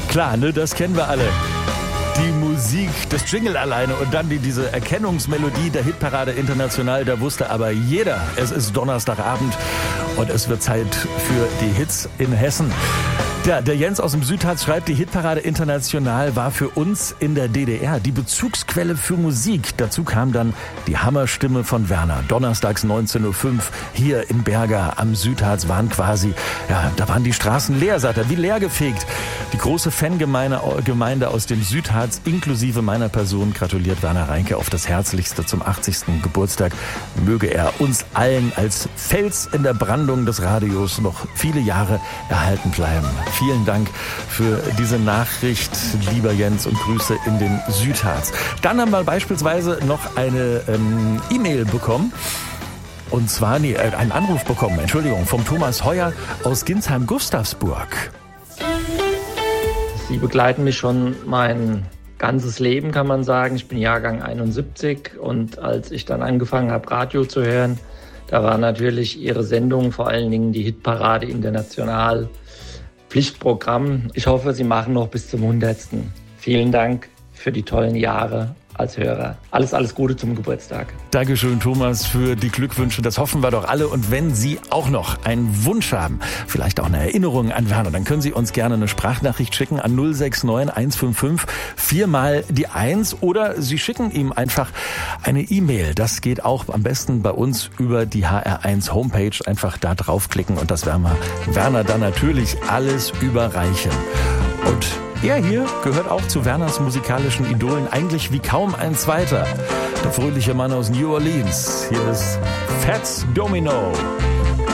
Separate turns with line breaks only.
Klar, ne, das kennen wir alle. Die Musik, das Jingle alleine und dann diese Erkennungsmelodie der Hitparade International, da wusste aber jeder, es ist Donnerstagabend und es wird Zeit für die Hits in Hessen. Ja, der Jens aus dem Südharz schreibt, die Hitparade International war für uns in der DDR die Bezugsquelle für Musik. Dazu kam dann die Hammerstimme von Werner. Donnerstags 19.05 Uhr hier in Berga am Südharz waren quasi, ja, da waren die Straßen leer, sagt er, wie leer gefegt. Die große Fangemeinde aus dem Südharz inklusive meiner Person gratuliert Werner Reinke auf das Herzlichste zum 80. Geburtstag. Möge er uns allen als Fels in der Brandung des Radios noch viele Jahre erhalten bleiben. Vielen Dank für diese Nachricht, lieber Jens, und Grüße in den Südharz. Dann haben wir beispielsweise noch eine E-Mail bekommen. Und zwar, einen Anruf bekommen, Entschuldigung, vom Thomas Heuer aus Ginsheim-Gustavsburg.
Sie begleiten mich schon mein ganzes Leben, kann man sagen. Ich bin Jahrgang 71 und als ich dann angefangen habe, Radio zu hören, da war natürlich Ihre Sendung, vor allen Dingen die Hitparade International, Pflichtprogramm. Ich hoffe, Sie machen noch bis zum 100. Vielen Dank für die tollen Jahre als Hörer. Alles Gute zum Geburtstag.
Dankeschön, Thomas, für die Glückwünsche. Das hoffen wir doch alle. Und wenn Sie auch noch einen Wunsch haben, vielleicht auch eine Erinnerung an Werner, dann können Sie uns gerne eine Sprachnachricht schicken an 069 155 4 die 1 oder Sie schicken ihm einfach eine E-Mail. Das geht auch am besten bei uns über die HR1 Homepage. Einfach da draufklicken und das werden wir Werner dann natürlich alles überreichen. Und er hier gehört auch zu Werners musikalischen Idolen, eigentlich wie kaum ein zweiter. Der fröhliche Mann aus New Orleans. Hier ist Fats Domino.